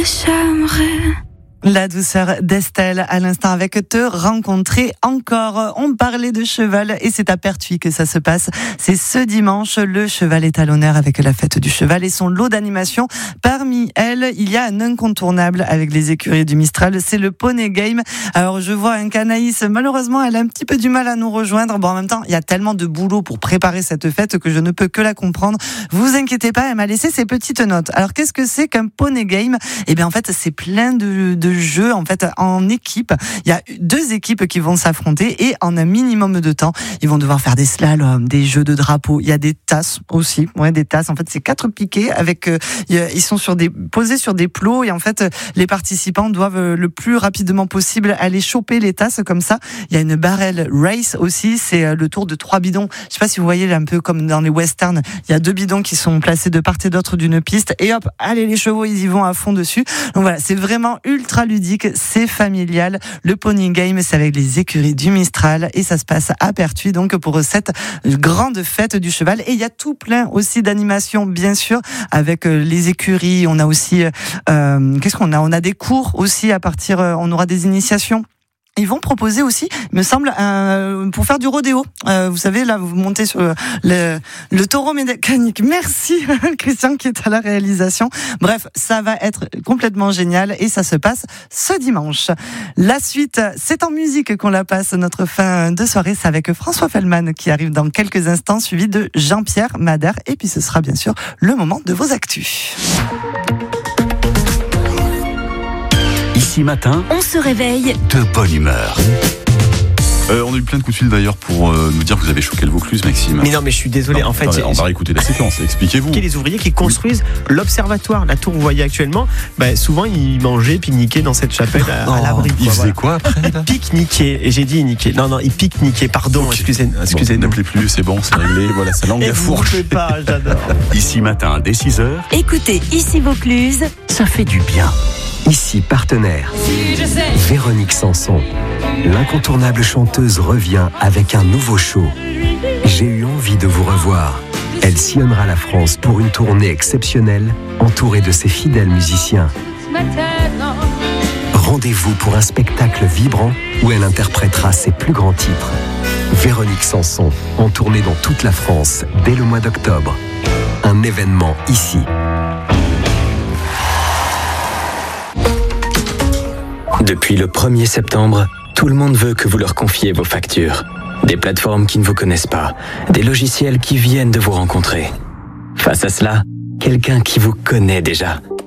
J'aimerais. La douceur d'Estelle à l'instant avec Te rencontrer encore. On parlait de cheval et c'est à Pertuis que ça se passe. C'est ce dimanche. Le cheval est à l'honneur avec la fête du cheval et son lot d'animation. Parmi elles, il y a un incontournable avec les écuries du Mistral. C'est le Poney Game. Alors je vois un Canaïs. Malheureusement, elle a un petit peu du mal à nous rejoindre. Bon, en même temps, il y a tellement de boulot pour préparer cette fête que je ne peux que la comprendre. Vous inquiétez pas, elle m'a laissé ses petites notes. Alors qu'est-ce que c'est qu'un Poney Game? Eh bien en fait, c'est plein de jeux en fait en équipe. Il y a 2 équipes qui vont s'affronter et en un minimum de temps, ils vont devoir faire des slaloms, des jeux de drapeaux. Il y a des tasses aussi, des tasses. En fait, c'est 4 piquets avec ils sont posés sur des plots et en fait les participants doivent le plus rapidement possible aller choper les tasses comme ça. Il y a une barrel race aussi, c'est le tour de 3 bidons. Je sais pas si vous voyez un peu comme dans les westerns, il y a 2 bidons qui sont placés de part et d'autre d'une piste et hop, allez les chevaux, ils y vont à fond dessus. Donc voilà, c'est vraiment ultra ludique, c'est familial. Le Poney Game, c'est avec les écuries du Mistral et ça se passe à Pertuis donc pour cette grande fête du cheval. Et il y a tout plein aussi d'animations bien sûr avec les écuries. On a aussi qu'est-ce qu'on a? On a des cours aussi à partir. On aura des initiations. Ils vont proposer aussi, il me semble, pour faire du rodéo. Vous savez, là, vous montez sur le taureau mécanique. Merci, Christian, qui est à la réalisation. Bref, ça va être complètement génial et ça se passe ce dimanche. La suite, c'est en musique qu'on la passe, notre fin de soirée. C'est avec François Fellman qui arrive dans quelques instants, suivi de Jean-Pierre Madère. Et puis, ce sera bien sûr le moment de vos actus. Ici matin, On se réveille de bonne humeur. On a eu plein de coups de fil d'ailleurs pour nous dire que vous avez choqué le Vaucluse, Maxime. Mais non, mais je suis désolé. Non, en fait, attendez, on va réécouter la séquence. Expliquez-vous. les ouvriers qui construisent l'observatoire, la tour que vous voyez actuellement, souvent ils mangeaient, pique-niquaient dans cette chapelle à l'abri. Ils faisaient quoi après là? Pique-niquaient. Et j'ai dit niquer. Non, ils pique-niquaient. Pardon, Okay. excusez-nous. N'appelez plus, c'est bon, c'est réglé. Voilà, sa langue Et à vous fourche. ne pas, j'adore. Ici matin, dès 6h, Écoutez Ici Vaucluse. ça fait du bien. Ici partenaire, Véronique Sanson. L'incontournable chanteuse revient avec un nouveau show. J'ai eu envie de vous revoir. Elle sillonnera la France pour une tournée exceptionnelle, entourée de ses fidèles musiciens. Rendez-vous pour un spectacle vibrant où elle interprétera ses plus grands titres. Véronique Sanson, en tournée dans toute la France dès le mois d'octobre. Un événement ici. Depuis le 1er septembre, tout le monde veut que vous leur confiez vos factures. Des plateformes qui ne vous connaissent pas, des logiciels qui viennent de vous rencontrer. Face à cela, quelqu'un qui vous connaît déjà